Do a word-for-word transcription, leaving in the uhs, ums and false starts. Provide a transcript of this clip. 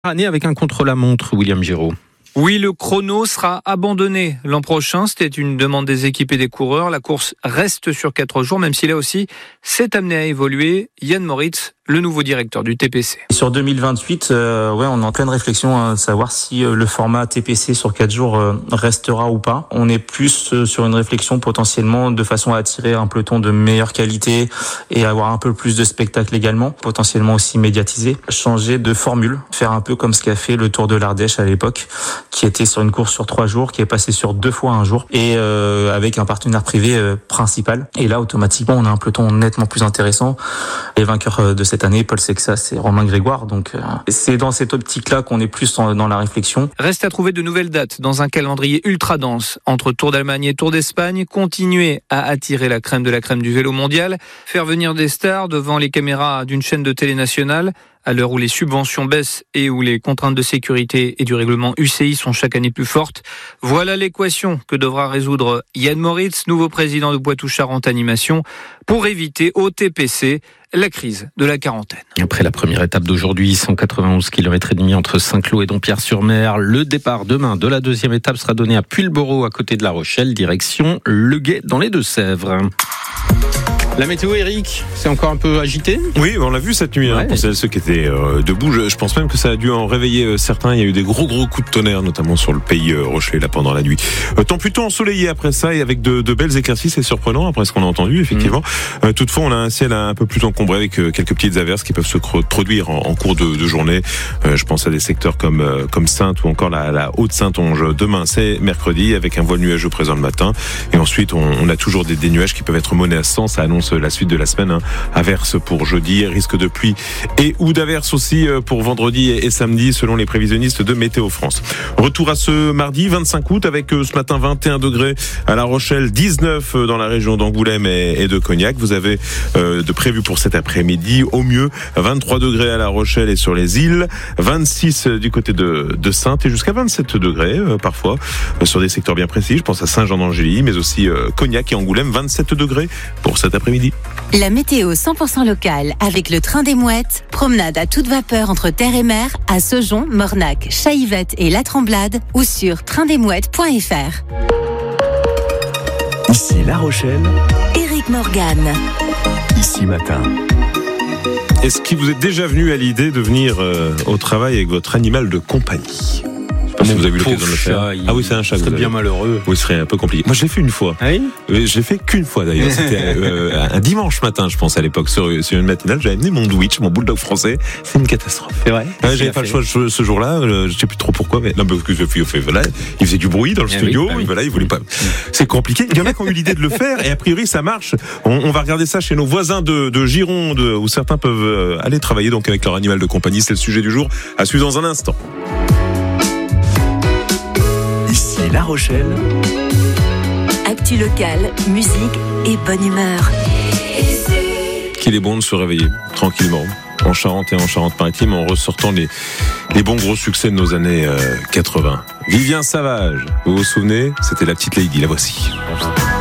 Année avec un contre-la-montre, William Giraud. Oui, le chrono sera abandonné l'an prochain. C'était une demande des équipes et des coureurs. La course reste sur quatre jours, même si là aussi, c'est amené à évoluer. Yann Moritz, le nouveau directeur du T P C. Sur deux mille vingt-huit, euh, ouais, on est en pleine réflexion à savoir si euh, le format T P C sur quatre jours euh, restera ou pas. On est plus euh, sur une réflexion potentiellement de façon à attirer un peloton de meilleure qualité et avoir un peu plus de spectacle également, potentiellement aussi médiatisé. Changer de formule, faire un peu comme ce qu'a fait le Tour de l'Ardèche à l'époque, qui était sur une course sur trois jours, qui est passé sur deux fois un jour, et euh, avec un partenaire privé euh, principal. Et là, automatiquement, on a un peloton nettement plus intéressant. Les vainqueurs de cette année, Paul Sexas et Romain Grégoire. Donc, euh, c'est dans cette optique-là qu'on est plus en, dans la réflexion. Reste à trouver de nouvelles dates dans un calendrier ultra dense entre Tour d'Allemagne et Tour d'Espagne. Continuer à attirer la crème de la crème du vélo mondial, faire venir des stars devant les caméras d'une chaîne de télé nationale. À l'heure où les subventions baissent et où les contraintes de sécurité et du règlement U C I sont chaque année plus fortes, voilà l'équation que devra résoudre Yann Moritz, nouveau président de Poitou-Charentes Animation, pour éviter au T P C la crise de la quarantaine. Après la première étape d'aujourd'hui, cent quatre-vingt-onze kilomètres et demi entre Saint-Cloud et Dompierre-sur-Mer, le départ demain de la deuxième étape sera donné à Puylleborough, à côté de La Rochelle, direction Le Guet dans les Deux-Sèvres. La météo, Eric, c'est encore un peu agité ? Oui, on l'a vu cette nuit, ouais. hein, pour celles ceux qui étaient euh, debout. Je, je pense même que ça a dû en réveiller euh, certains. Il y a eu des gros gros coups de tonnerre, notamment sur le pays euh, Rochelet là pendant la nuit. Euh, temps plutôt ensoleillé après ça et avec de, de belles éclaircies, c'est surprenant après ce qu'on a entendu effectivement. Mmh. Euh, toutefois, on a un ciel un peu plus encombré avec euh, quelques petites averses qui peuvent se produire en, en cours de, de journée. Euh, je pense à des secteurs comme euh, comme Saintes ou encore la, la Haute-Saintonge. Demain, c'est mercredi avec un voile nuageux présent le matin et ensuite on, on a toujours des, des nuages qui peuvent être menaçants. Ça annonce la suite de la semaine. Hein. Averses pour jeudi, risque de pluie et ou d'averses aussi pour vendredi et samedi selon les prévisionnistes de Météo France. Retour à ce mardi vingt-cinq août avec ce matin vingt et un degrés à La Rochelle, dix-neuf dans la région d'Angoulême et de Cognac. Vous avez euh, de prévu pour cet après-midi au mieux vingt-trois degrés à La Rochelle et sur les îles, vingt-six du côté de, de Saintes et jusqu'à vingt-sept degrés euh, parfois euh, sur des secteurs bien précis. Je pense à Saint-Jean-d'Angély mais aussi euh, Cognac et Angoulême, vingt-sept degrés pour cet après-midi. La météo cent pour cent locale avec le train des Mouettes. Promenade à toute vapeur entre terre et mer à Saujon, Mornac, Chaillevette et La Tremblade ou sur train des mouettes point f r. Ici La Rochelle. Éric Morgan. Ici Matin. Est-ce qu'il vous est déjà venu à l'idée de venir euh, au travail avec votre animal de compagnie ? Si vous avez eu l'occasion de le faire. Chat, Ah oui, c'est un chat. Ce serait bien malheureux. Oui, ce serait un peu compliqué. Moi, je l'ai fait une fois. Ah oui ? Je l'ai fait qu'une fois d'ailleurs. C'était euh, un dimanche matin, je pense, à l'époque, sur, sur une matinale. J'avais amené mon Dwitch, mon bulldog français. C'est une catastrophe. C'est vrai. Ouais, j'avais pas le choix ce, ce jour-là. Je, je sais plus trop pourquoi, mais non, parce que je suis fait. Voilà, il faisait du bruit dans le ah studio. Oui, ah oui. Voilà, il voulait pas. C'est compliqué. Il y en a qui ont eu l'idée de le faire et a priori ça marche. On, on va regarder ça chez nos voisins de, de Gironde, où certains peuvent aller travailler donc avec leur animal de compagnie. C'est le sujet du jour. À suivre dans un instant. Ici La Rochelle. Actu locale, musique et bonne humeur. Qu'il est bon de se réveiller tranquillement en Charente et en Charente-Maritime en ressortant les, les bons gros succès de nos années euh, quatre-vingts. Vivien Savage, vous vous souvenez ? C'était la petite Lady, la voici.